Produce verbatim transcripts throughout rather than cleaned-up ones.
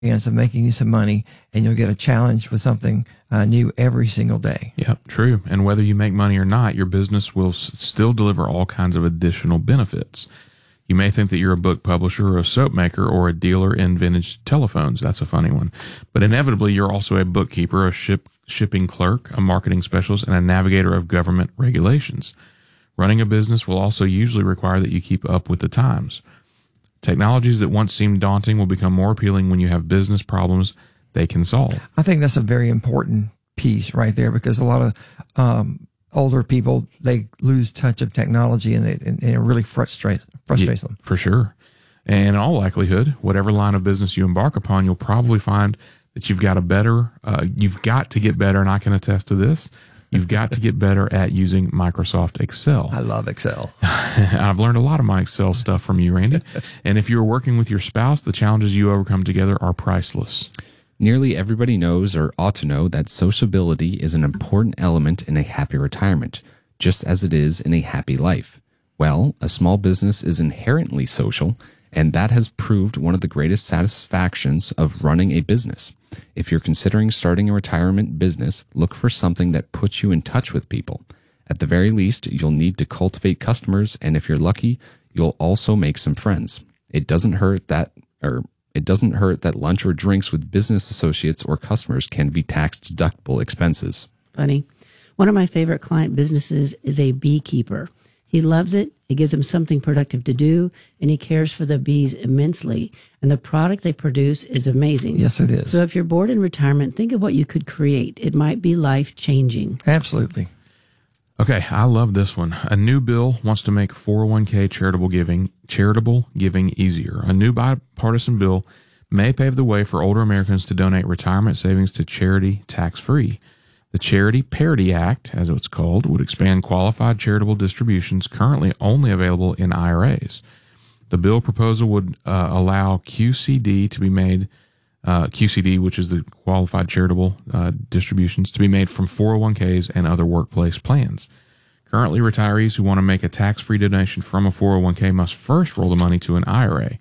chance of making you some money, and you'll get a challenge with something uh, new every single day. Yep, true. And whether you make money or not, your business will s- still deliver all kinds of additional benefits. You may think that you're a book publisher or a soap maker or a dealer in vintage telephones. That's a funny one. But inevitably, you're also a bookkeeper, a ship, shipping clerk, a marketing specialist, and a navigator of government regulations. Running a business will also usually require that you keep up with the times. Technologies that once seemed daunting will become more appealing when you have business problems they can solve. I think that's a very important piece right there, because a lot of um, older people, they lose touch of technology, and it, and it really frustrates frustrates Yeah, them. For sure. And in all likelihood, whatever line of business you embark upon, you'll probably find that you've got a better, uh, you've got to get better, and I can attest to this. You've got to get better at using Microsoft Excel. I love Excel. I've learned a lot of my Excel stuff from you, Randy. And if you're working with your spouse, the challenges you overcome together are priceless. Nearly everybody knows or ought to know that sociability is an important element in a happy retirement, just as it is in a happy life. Well, a small business is inherently social, and that has proved one of the greatest satisfactions of running a business. If you're considering starting a retirement business, look for something that puts you in touch with people. At the very least, you'll need to cultivate customers, and if you're lucky, you'll also make some friends. It doesn't hurt that, or it doesn't hurt that lunch or drinks with business associates or customers can be tax-deductible expenses. Funny. One of my favorite client businesses is a beekeeper. He loves it. It gives him something productive to do, and he cares for the bees immensely. And the product they produce is amazing. Yes, it is. So if you're bored in retirement, think of what you could create. It might be life-changing. Absolutely. Okay, I love this one. A new bill wants to make four oh one k charitable giving charitable giving easier. A new bipartisan bill may pave the way for older Americans to donate retirement savings to charity tax-free. The Charity Parity Act, as it's called, would expand qualified charitable distributions currently only available in I R As. The bill proposal would uh, allow Q C D to be made, uh, Q C D, which is the qualified charitable uh, distributions, to be made from four oh one k's and other workplace plans. Currently, retirees who want to make a tax-free donation from a four oh one k must first roll the money to an I R A,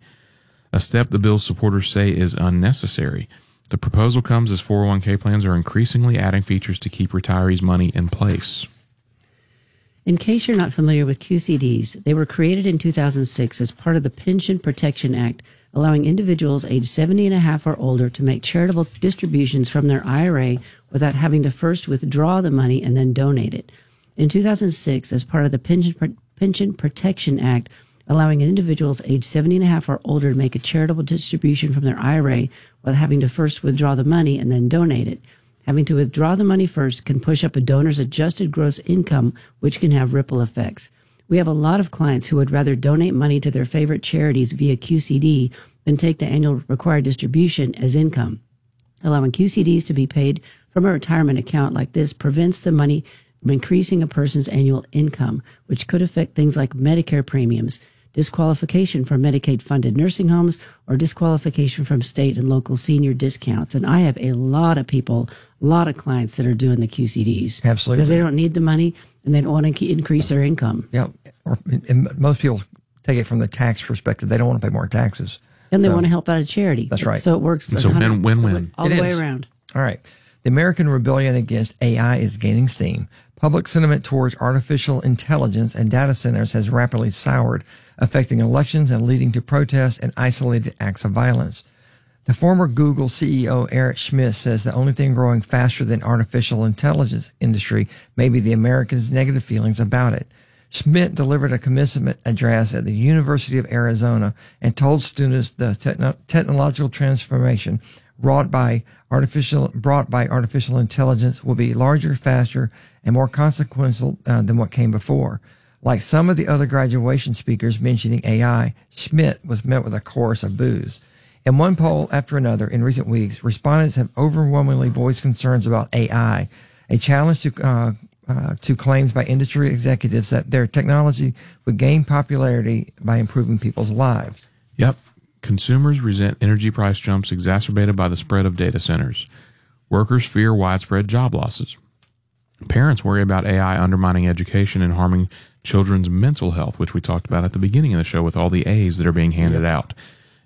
a step the bill's supporters say is unnecessary. The proposal comes as four oh one k plans are increasingly adding features to keep retirees' money in place. In case you're not familiar with Q C Ds, they were created in two thousand six as part of the Pension Protection Act, allowing individuals aged seventy and a half or older to make charitable distributions from their I R A without having to first withdraw the money and then donate it. In two thousand six, as part of the Pension, Pension Protection Act, allowing individuals aged seventy and a half or older to make a charitable distribution from their I R A without having to first withdraw the money and then donate it. Having to withdraw the money first can push up a donor's adjusted gross income, which can have ripple effects. We have a lot of clients who would rather donate money to their favorite charities via Q C D than take the annual required distribution as income. Allowing Q C Ds to be paid from a retirement account like this prevents the money from increasing a person's annual income, which could affect things like Medicare premiums, disqualification from Medicaid-funded nursing homes, or disqualification from state and local senior discounts. And I have a lot of people, a lot of clients that are doing the Q C Ds. Absolutely. Because they don't need the money and they don't want to increase their income. Yeah. Or, and most people take it from the tax perspective. They don't want to pay more taxes. And they so, want to help out a charity. That's right. So it works. It's a win-win-win. All It the way is. around. All right. The American rebellion against A I is gaining steam. Public sentiment towards artificial intelligence and data centers has rapidly soured, affecting elections and leading to protests and isolated acts of violence. The former Google C E O Eric Schmidt says the only thing growing faster than artificial intelligence industry may be the Americans' negative feelings about it. Schmidt delivered a commencement address at the University of Arizona and told students the techno- technological transformation wrought by artificial brought by artificial intelligence will be larger, faster, and more consequential uh, than what came before. Like some of the other graduation speakers mentioning A I, Schmidt was met with a chorus of boos. In one poll after another in recent weeks, respondents have overwhelmingly voiced concerns about A I, a challenge to uh, uh, to claims by industry executives that their technology would gain popularity by improving people's lives. Yep. Consumers resent energy price jumps exacerbated by the spread of data centers. Workers fear widespread job losses. Parents worry about A I undermining education and harming children's mental health, which we talked about at the beginning of the show with all the A's that are being handed Yep. out.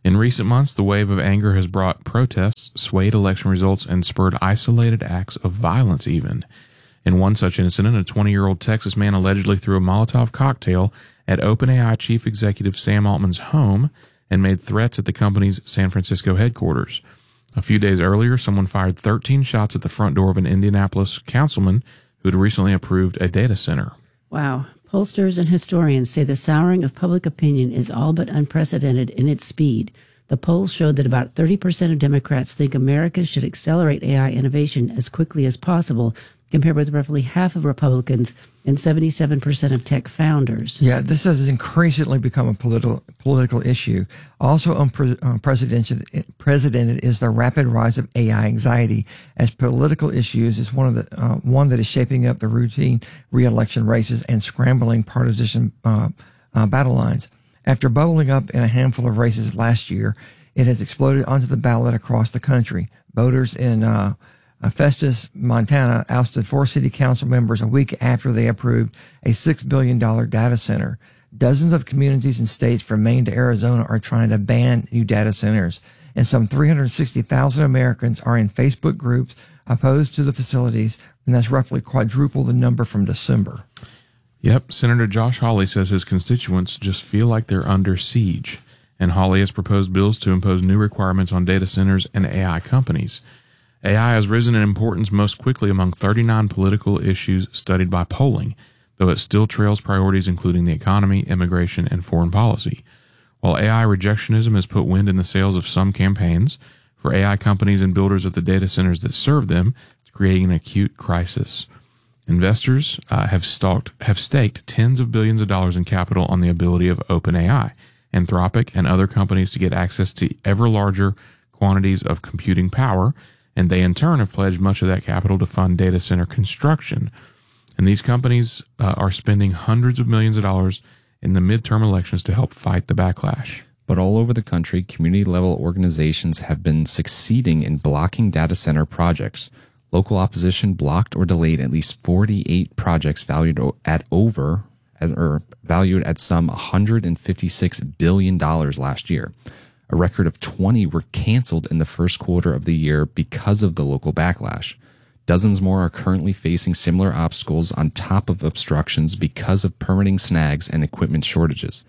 In recent months, the wave of anger has brought protests, swayed election results, and spurred isolated acts of violence even. In one such incident, a twenty-year-old Texas man allegedly threw a Molotov cocktail at OpenAI chief executive Sam Altman's home and made threats at the company's San Francisco headquarters. A few days earlier, someone fired thirteen shots at the front door of an Indianapolis councilman who had recently approved a data center. Wow. Pollsters and historians say the souring of public opinion is all but unprecedented in its speed. The polls showed that about thirty percent of Democrats think America should accelerate A I innovation as quickly as possible, compared with roughly half of Republicans and seventy-seven percent of tech founders. Yeah, this has increasingly become a political political issue. Also unprecedented precedented is the rapid rise of A I anxiety as political issues is one of the uh, one that is shaping up the routine re-election races and scrambling partisan uh, uh, battle lines. After bubbling up in a handful of races last year, it has exploded onto the ballot across the country. Voters in uh, Festus, Montana, ousted four city council members a week after they approved a six billion dollars data center. Dozens of communities and states from Maine to Arizona are trying to ban new data centers, and some three hundred sixty thousand Americans are in Facebook groups opposed to the facilities, and that's roughly quadruple the number from December. Yep, Senator Josh Hawley says his constituents just feel like they're under siege, and Hawley has proposed bills to impose new requirements on data centers and A I companies. A I has risen in importance most quickly among thirty-nine political issues studied by polling, though it still trails priorities including the economy, immigration, and foreign policy. While A I rejectionism has put wind in the sails of some campaigns, for A I companies and builders of the data centers that serve them, it's creating an acute crisis. Investors uh, have, stalked, have staked tens of billions of dollars in capital on the ability of OpenAI, Anthropic, and other companies to get access to ever larger quantities of computing power, and they in turn have pledged much of that capital to fund data center construction. And these companies uh, are spending hundreds of millions of dollars in the midterm elections to help fight the backlash. But all over the country, community-level organizations have been succeeding in blocking data center projects. Local opposition blocked or delayed at least forty-eight projects valued at over, or valued at some one hundred fifty-six billion dollars last year. A record of twenty were canceled in the first quarter of the year because of the local backlash. Dozens more are currently facing similar obstacles on top of obstructions because of permitting snags and equipment shortages.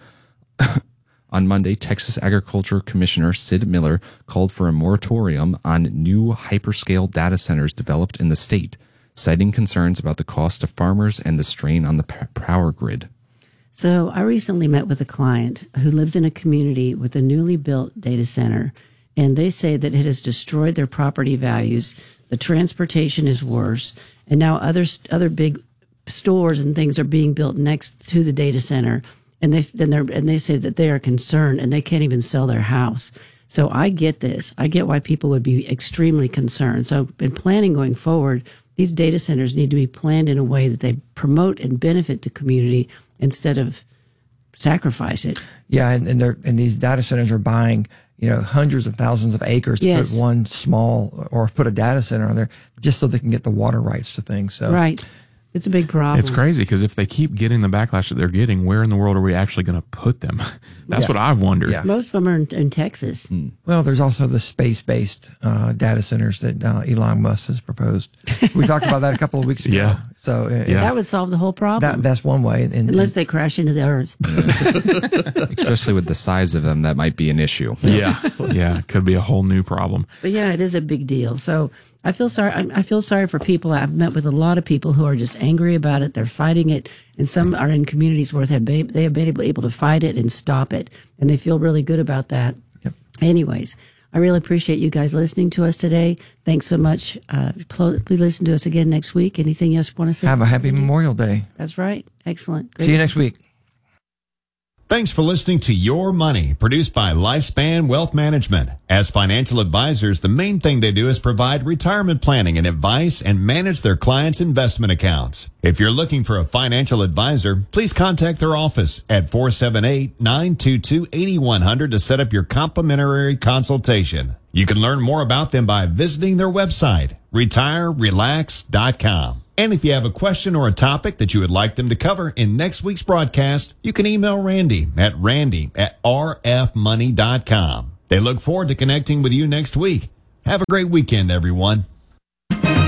On Monday, Texas Agriculture Commissioner Sid Miller called for a moratorium on new hyperscale data centers developed in the state, citing concerns about the cost to farmers and the strain on the power grid. So I recently met with a client who lives in a community with a newly built data center, and they say that it has destroyed their property values. The transportation is worse, and now other other big stores and things are being built next to the data center, and they and they and they say that they are concerned and they can't even sell their house. So I get this. I get why people would be extremely concerned. So in planning going forward, these data centers need to be planned in a way that they promote and benefit the community instead of sacrifice it. Yeah, and and, they're, and these data centers are buying, you know, hundreds of thousands of acres to yes. put one small or put a data center on there just so they can get the water rights to things. So right. It's a big problem. It's crazy because if they keep getting the backlash that they're getting, where in the world are we actually going to put them? That's yeah. what I've wondered. Yeah. Most of them are in, in Texas. Mm. Well, there's also the space-based uh, data centers that uh, Elon Musk has proposed. We talked about that a couple of weeks ago. Yeah. So uh, Yeah. That would solve the whole problem. that that's one way. And, Unless they crash into the earth. Especially with the size of them, that might be an issue. Yeah. Yeah. It could be a whole new problem. But yeah, it is a big deal. So I feel sorry. I I feel sorry for people. I've met with a lot of people who are just angry about it. They're fighting it, and some are in communities where they have been, they have been able, able to fight it and stop it, and they feel really good about that. Yep. Anyways, I really appreciate you guys listening to us today. Thanks so much. Uh, please listen to us again next week. Anything else you want to say? have a happy Memorial Day. That's right. Excellent. Great. See you next week. Thanks for listening to Your Money, produced by Lifespan Wealth Management. As financial advisors, the main thing they do is provide retirement planning and advice and manage their clients' investment accounts. If you're looking for a financial advisor, please contact their office at four seven eight, nine two two, eight one zero zero to set up your complimentary consultation. You can learn more about them by visiting their website, retire relax dot com. And if you have a question or a topic that you would like them to cover in next week's broadcast, you can email Randy at randy at r f money dot com. They look forward to connecting with you next week. Have a great weekend, everyone.